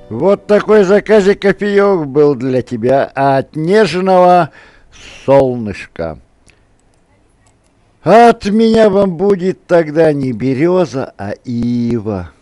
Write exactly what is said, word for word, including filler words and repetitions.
Вот такой заказик кофеек был для тебя от нежного солнышка. От меня вам будет тогда не береза, а ива.